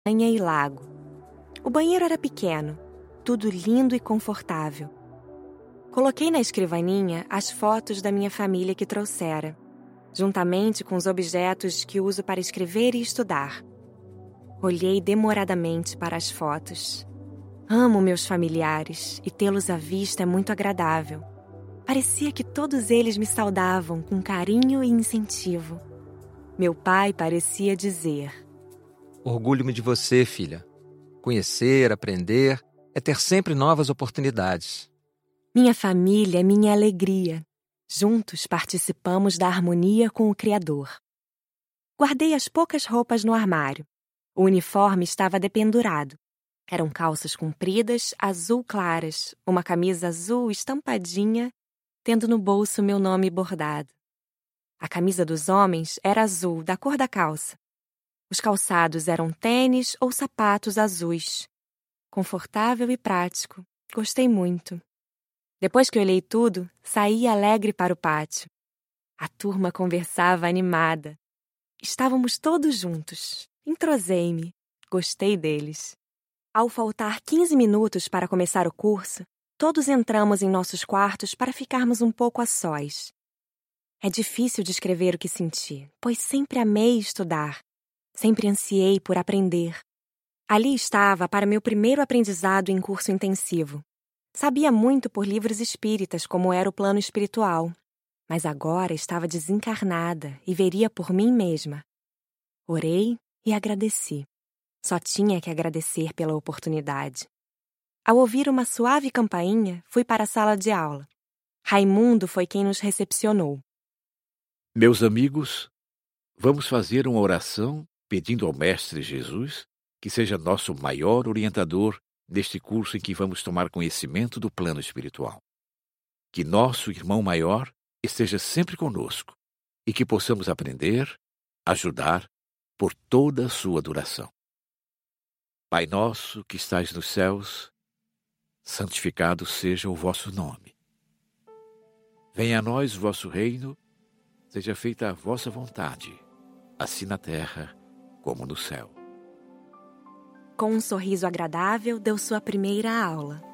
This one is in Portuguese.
montanha e lago. O banheiro era pequeno, tudo lindo e confortável. Coloquei na escrivaninha as fotos da minha família que trouxera, juntamente com os objetos que uso para escrever e estudar. Olhei demoradamente para as fotos. Amo meus familiares e tê-los à vista é muito agradável. Parecia que todos eles me saudavam com carinho e incentivo. Meu pai parecia dizer: Orgulho-me de você, filha. Conhecer, aprender, é ter sempre novas oportunidades. Minha família é minha alegria. Juntos participamos da harmonia com o Criador. Guardei as poucas roupas no armário. O uniforme estava dependurado. Eram calças compridas, azul claras, uma camisa azul estampadinha, tendo no bolso meu nome bordado. A camisa dos homens era azul, da cor da calça. Os calçados eram tênis ou sapatos azuis. Confortável e prático. Gostei muito. Depois que olhei tudo, saí alegre para o pátio. A turma conversava animada. Estávamos todos juntos. Entrosei-me. Gostei deles. Ao faltar 15 minutos para começar o curso, todos entramos em nossos quartos para ficarmos um pouco a sós. É difícil descrever o que senti, pois sempre amei estudar. Sempre ansiei por aprender. Ali estava para meu primeiro aprendizado em curso intensivo. Sabia muito por livros espíritas como era o plano espiritual, mas agora estava desencarnada e veria por mim mesma. Orei e agradeci. Só tinha que agradecer pela oportunidade. Ao ouvir uma suave campainha, fui para a sala de aula. Raimundo foi quem nos recepcionou. Meus amigos, vamos fazer uma oração pedindo ao Mestre Jesus que seja nosso maior orientador neste curso em que vamos tomar conhecimento do plano espiritual. Que nosso irmão maior esteja sempre conosco e que possamos aprender, ajudar por toda a sua duração. Pai nosso que estais nos céus, santificado seja o vosso nome. Venha a nós o vosso reino, seja feita a vossa vontade, assim na terra como no céu. Com um sorriso agradável, deu sua primeira aula.